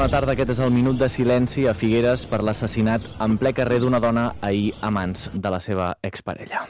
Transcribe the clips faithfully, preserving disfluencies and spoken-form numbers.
Bona tarda, aquest és el minut de silenci a Figueres per l'assassinat en ple carrer d'una dona ahir a mans de la seva exparella.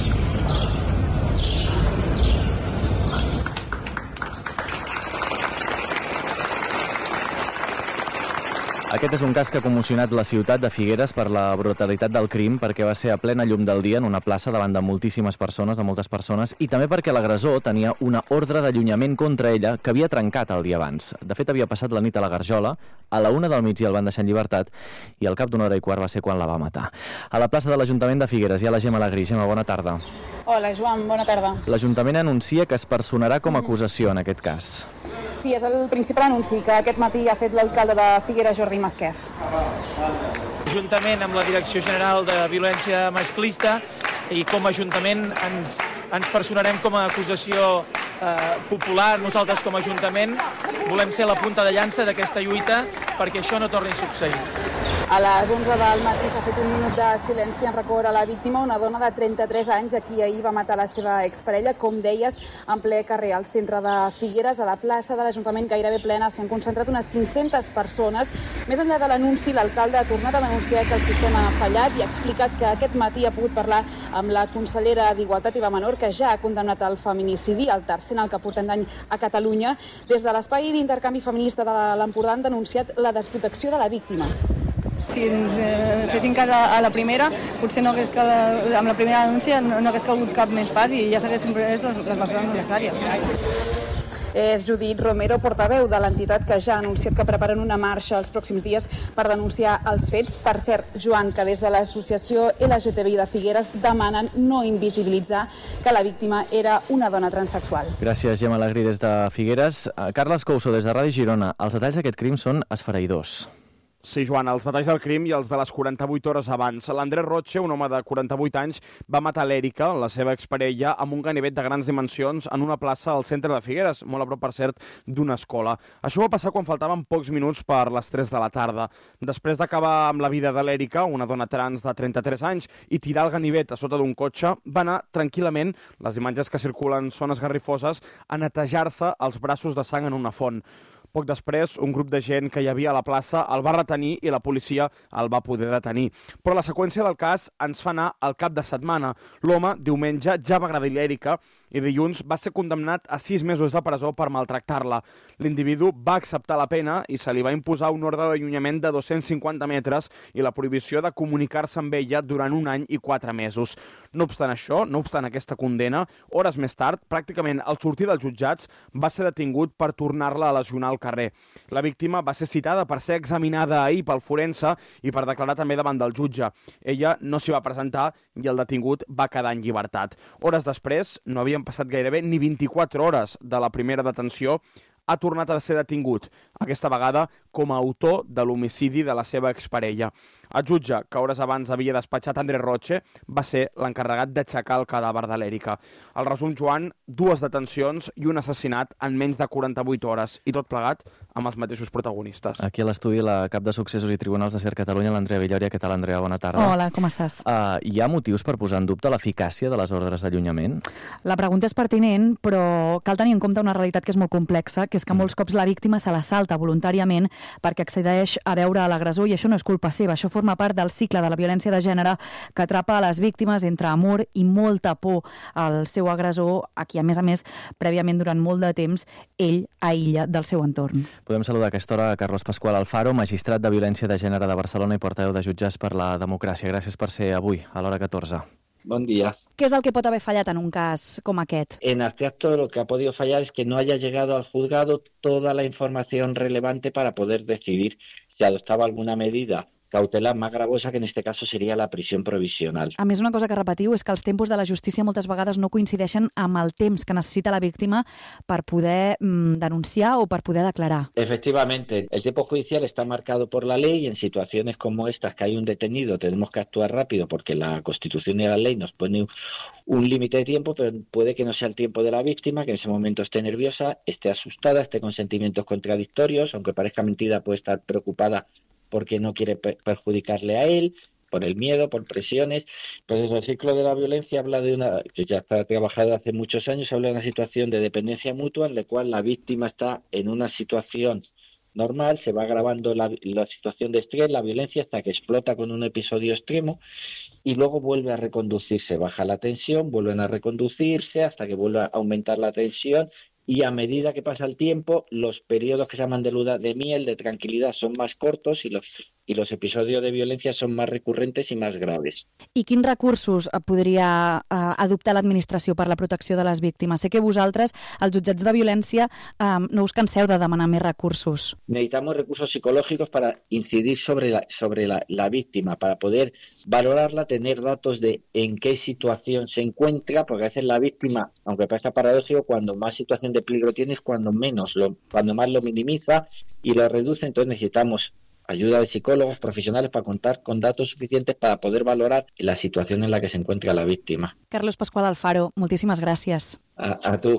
Aquest és un cas que ha commocionat la ciutat de Figueres per la brutalitat del crim, perquè va ser a plena llum del dia en una plaça davant de moltíssimes persones, de moltes persones, i també perquè l'agressor tenia una ordre d'allunyament contra ella que havia trencat el dia abans. De fet, havia passat la nit a la Garjola, a la una del migdia el van deixar en llibertat i al cap d'una hora i quart va ser quan la va matar. A la plaça de l'Ajuntament de Figueres hi ha la Gemma Alegrí. Gemma, bona tarda. Hola, Joan, bona tarda. L'Ajuntament anuncia que es personarà com a acusació en aquest cas. Sí, és el principal anunci que aquest matí ha fet l'alcalde de Figueres, Jordi Masquef. Juntament amb la Direcció General de Violència Masclista i com a Ajuntament ens, ens personarem com a acusació eh, popular. Nosaltres com a Ajuntament volem ser la punta de llança d'aquesta lluita perquè això no torni a succeir. A les onze del matí s'ha fet un minut de silenci en record a la víctima, una dona de trenta-tres anys a qui ahir va matar la seva exparella, com deies, en ple carrer al centre de Figueres. A la plaça de l'Ajuntament gairebé plena s'han concentrat unes cinc-centes persones. Més enllà de l'anunci, l'alcalde ha tornat a denunciar que el sistema ha fallat i ha explicat que aquest matí ha pogut parlar amb la consellera d'Igualtat i la Menor, que ja ha condemnat el feminicidi, el tercer en el que portem d'any a Catalunya. Des de l'Espai d'Intercanvi Feminista de l'Empordà han denunciat la desprotecció de la víctima. Si ens eh, fessin cas a, a la primera, potser no hagués cal, amb la primera denúncia no, no hagués calgut cap més pas i ja s'haguessin pres les, les mesures necessàries. És Judit Romero, portaveu de l'entitat, que ja ha anunciat que preparen una marxa els pròxims dies per denunciar els fets. Per cert, Joan, que des de l'associació L G T B I de Figueres demanen no invisibilitzar que la víctima era una dona transsexual. Gràcies, Gemma Alegrí, des de Figueres. Carles Couso, des de Ràdio Girona. Els detalls d'aquest crim són esfereïdors. Sí, Joan, els detalls del crim i els de les quaranta-vuit hores abans. L'Andrés Roche, un home de quaranta-vuit anys, va matar l'Èrica, la seva exparella, amb un ganivet de grans dimensions en una plaça al centre de Figueres, molt a prop, per cert, d'una escola. Això va passar quan faltaven pocs minuts per les tres de la tarda. Després d'acabar amb la vida de l'Èrica, una dona trans de trenta-tres anys, i tirar el ganivet a sota d'un cotxe, va anar tranquil·lament, les imatges que circulen són esgarrifoses, a netejar-se els braços de sang en una font. Poc després, un grup de gent que hi havia a la plaça el va retenir i la policia el va poder detenir. Però la seqüència del cas ens fa anar al cap de setmana. L'home, diumenge, ja va agredir l'Èrica i dilluns va ser condemnat a sis mesos de presó per maltractar-la. L'individu va acceptar la pena i se li va imposar un ordre d'allunyament de dos-cents cinquanta metres i la prohibició de comunicar-se amb ella durant un any i quatre mesos. No obstant això, no obstant aquesta condena, hores més tard, pràcticament al sortir dels jutjats, va ser detingut per tornar-la a lesionar al carrer. La víctima va ser citada per ser examinada ahir pel forense i per declarar també davant del jutge. Ella no s'hi va presentar i el detingut va quedar en llibertat. Hores després, no havien passat gairebé ni vint-i-quatre hores de la primera detenció, ha tornat a ser detingut, aquesta vegada com a autor de l'homicidi de la seva exparella. El jutge, que hores abans havia despatxat Andrés Roche, va ser l'encarregat d'aixecar el cadàver de l'Èrica. El resum, Joan, dues detencions i un assassinat en menys de quaranta-vuit hores, i tot plegat amb els mateixos protagonistes. Aquí a l'estudi la cap de Successos i Tribunals de C E R Catalunya, l'Andrea Villòria. Què tal, Andrea? Bona tarda. Hola, com estàs? Uh, hi ha motius per posar en dubte l'eficàcia de les ordres d'allunyament? La pregunta és pertinent, però cal tenir en compte una realitat que és molt complexa, que és que molts cops la víctima se la salta voluntàriament perquè accedeix a veure l'agressor, i això no és culpa seva, això forma part del cicle de la violència de gènere que atrapa a les víctimes entre amor i molta por al seu agressor, a qui, a més a més, prèviament durant molt de temps, ell aïlla del seu entorn. Podem saludar a aquesta hora a Carlos Pascual Alfaro, magistrat de Violència de Gènere de Barcelona i portaveu de Jutges per la Democràcia. Gràcies per ser avui, a l'hora catorze. Buen día. ¿Qué es el que pot haver fallat en un cas com aquest? En este acto lo que ha podido fallar es que no haya llegado al juzgado toda la información relevante para poder decidir si adoptaba alguna medida cautelar más gravosa, que en este caso seria la prisión provisional. A més, una cosa que repetiu és que els tempos de la justícia moltes vegades no coincideixen amb el temps que necessita la víctima per poder mm, denunciar o per poder declarar. Efectivamente, el tiempo judicial está marcado por la ley y en situaciones como estas, que hay un detenido, tenemos que actuar rápido porque la Constitución y la ley nos pone un límite de tiempo, pero puede que no sea el tiempo de la víctima, que en ese momento esté nerviosa, esté asustada, esté con sentimientos contradictorios, aunque parezca mentira, puede estar preocupada porque no quiere perjudicarle a él, por el miedo, por presiones. Pues eso, el ciclo de la violencia habla de una, que ya está trabajado hace muchos años, habla de una situación de dependencia mutua en la cual la víctima está en una situación normal, se va agravando la, la situación de estrés, la violencia, hasta que explota con un episodio extremo y luego vuelve a reconducirse, baja la tensión, vuelven a reconducirse hasta que vuelve a aumentar la tensión. Y a medida que pasa el tiempo, los periodos que se llaman de luna de miel, de tranquilidad, son más cortos y los, i los episodis de violència són més recurrents i més graves. I quins recursos podria eh, adoptar l'administració per la protecció de les víctimes? Sé que vosaltres, els jutjats de violència, eh, no us canseu de demanar més recursos. Necesitamos recursos psicológicos para incidir sobre la, sobre la, la víctima, para poder valorarla, tener datos de en qué situación se encuentra, porque a veces la víctima, aunque parezca paradójico, cuando más situación de peligro tiene es cuando menos, lo, cuando más lo minimiza y lo reduce. Entonces necesitamos ayuda de psicólogos profesionales para contar con datos suficientes para poder valorar la situación en la que se encuentra la víctima. Carlos Pascual Alfaro, moltíssimes gràcies. A, a tu.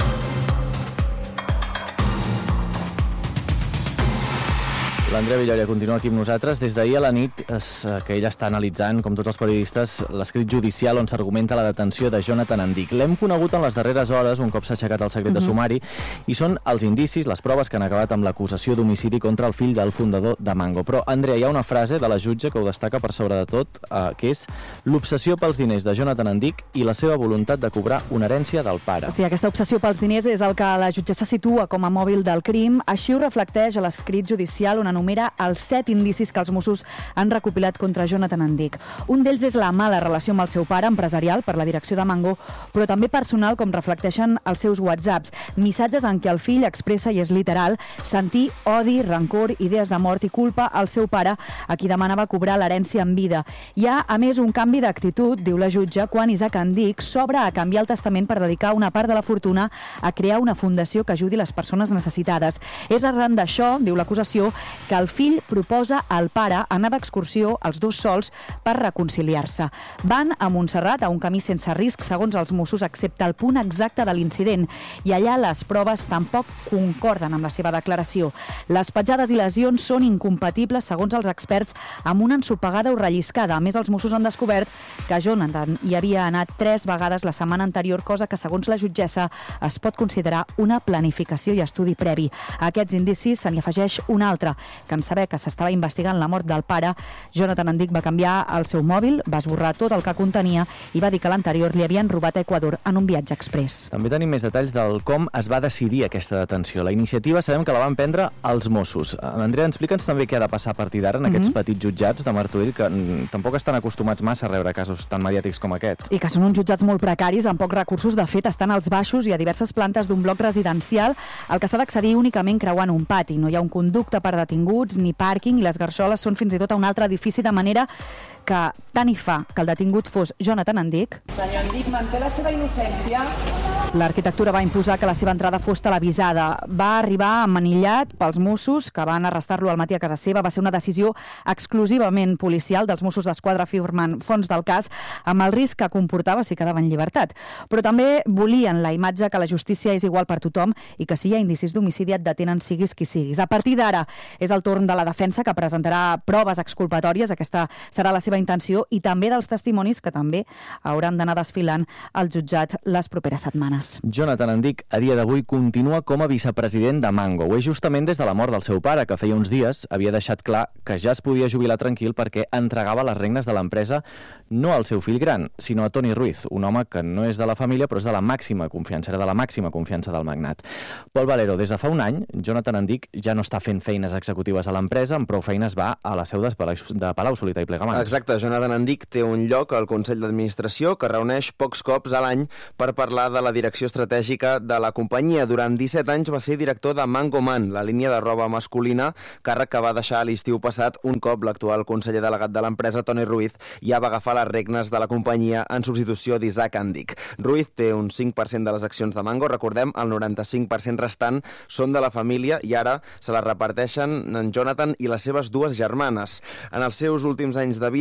L'Andrea Villoria continua aquí amb nosaltres. Des d'ahir a la nit, es, que ella està analitzant, com tots els periodistes, l'escrit judicial on s'argumenta la detenció de Jonathan Andic. L'hem conegut en les darreres hores, un cop s'ha aixecat el secret uh-huh. de sumari, i són els indicis, les proves que han acabat amb l'acusació d'homicidi contra el fill del fundador de Mango. Però, Andrea, hi ha una frase de la jutge que ho destaca per sobre de tot, eh, que és l'obsessió pels diners de Jonathan Andic i la seva voluntat de cobrar una herència del pare. Sí, aquesta obsessió pels diners és el que la jutgessa situa com a mòbil del crim. Així ho reflecteix a l'escrit judicial on enumera els set indicis que els Mossos han recopilat contra Jonathan Andic. Un d'ells és la mala relació amb el seu pare, empresarial, per la direcció de Mango, però també personal, com reflecteixen els seus whatsapps. Missatges en què el fill expressa, i és literal, sentir odi, rancor, idees de mort i culpa al seu pare, a qui demanava cobrar l'herència en vida. Hi ha, a més, un canvi d'actitud, diu la jutge, quan Isaac Andic s'obre a canviar el testament per dedicar una part de la fortuna a crear una fundació que ajudi les persones necessitades. És arran d'això, diu l'acusació, que el fill proposa al pare anar d'excursió els dos sols per reconciliar-se. Van a Montserrat, a un camí sense risc, segons els Mossos, excepte el punt exacte de l'incident, i allà les proves tampoc concorden amb la seva declaració. Les petjades i lesions són incompatibles, segons els experts, amb una ensopegada o relliscada. A més, els Mossos han descobert que Jonathan hi havia anat tres vegades la setmana anterior, cosa que, segons la jutgessa, es pot considerar una planificació i estudi previ. A aquests indicis se n'hi afegeix un altre, que en saber que s'estava investigant la mort del pare, Jonathan Andic va canviar el seu mòbil, va esborrar tot el que contenia i va dir que l'anterior li havien robat a Equador en un viatge express. També tenim més detalls del com es va decidir aquesta detenció. La iniciativa sabem que la van prendre els Mossos. Andrea, explica'ns també què ha de passar a partir d'ara en mm-hmm. aquests petits jutjats de Martorell, que tampoc estan acostumats massa a rebre casos tan mediàtics com aquest. I que són uns jutjats molt precaris, amb pocs recursos. De fet, estan als baixos i a diverses plantes d'un bloc residencial, al que s'ha d'accedir únicament creuant un pati. No hi ha un conducte per detinguts ni pàrquing i les garxoles són fins i tot a un altre edifici, de manera que tant hi fa que el detingut fos Jonathan Andic. Senyor Andic, manté la seva innocència. L'arquitectura va imposar que la seva entrada fos televisada. Va arribar emmanillat pels Mossos, que van arrestar-lo al matí a casa seva. Va ser una decisió exclusivament policial dels Mossos d'Esquadra, firmen fons del cas, amb el risc que comportava si quedava en llibertat. Però també volien la imatge que la justícia és igual per tothom i que si hi ha indicis d'homicidi et detenen siguis qui siguis. A partir d'ara és el torn de la defensa, que presentarà proves exculpatòries. Aquesta serà la seva intenció, i també dels testimonis, que també hauran d'anar desfilant al jutjat les properes setmanes. Jonathan Andic, a dia d'avui, continua com a vicepresident de Mango. Ho és justament des de la mort del seu pare, que feia uns dies havia deixat clar que ja es podia jubilar tranquil perquè entregava les regnes de l'empresa no al seu fill gran, sinó a Toni Ruiz, un home que no és de la família, però és de la màxima confiança, era de la màxima confiança del magnat. Pol Valero, des de fa un any, Jonathan Andic ja no està fent feines executives a l'empresa, amb prou feines va a la seu de Palau Solità i Plegamans. Exacte, Jonathan Andic té un lloc al Consell d'Administració que reuneix pocs cops a l'any per parlar de la direcció estratègica de la companyia. Durant disset anys va ser director de Mango Man, la línia de roba masculina, càrrec que va deixar a l'estiu passat un cop l'actual conseller delegat de l'empresa, Toni Ruiz, ja va agafar les regnes de la companyia en substitució d'Isaac Andic. Ruiz té un cinc per cent de les accions de Mango, recordem, el noranta-cinc per cent restant són de la família i ara se la reparteixen en Jonathan i les seves dues germanes. En els seus últims anys de vida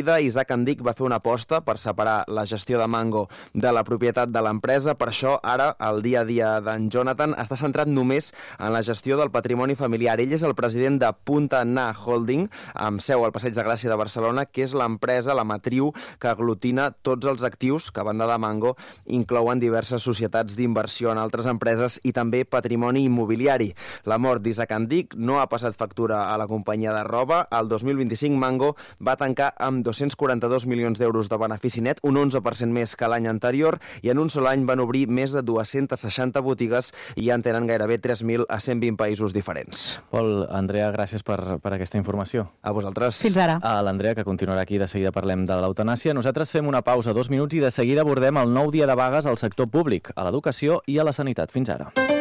seguida, Isaac Andic va fer una aposta per separar la gestió de Mango de la propietat de l'empresa. Per això, ara, el dia a dia d'en Jonathan està centrat només en la gestió del patrimoni familiar. Ell és el president de Punta Na Holding, amb seu al Passeig de Gràcia de Barcelona, que és l'empresa, la matriu, que aglutina tots els actius que, a banda de Mango, inclouen diverses societats d'inversió en altres empreses i també patrimoni immobiliari. La mort d'Isaac Andic no ha passat factura a la companyia de roba. El dos mil vint-i-cinc Mango va tancar amb dos-cents quaranta-dos milions d'euros de benefici net, un onze per cent més que l'any anterior, i en un sol any van obrir més de dues-centes seixanta botigues i ja en tenen gairebé tres mil a cent vint països diferents. Pol, Andrea, gràcies per, per aquesta informació. A vosaltres. Fins ara. A l'Andrea, que continuarà aquí, de seguida parlem de l'eutanàsia. Nosaltres fem una pausa, dos minuts, i de seguida abordem el nou dia de vagues al sector públic, a l'educació i a la sanitat. Fins ara.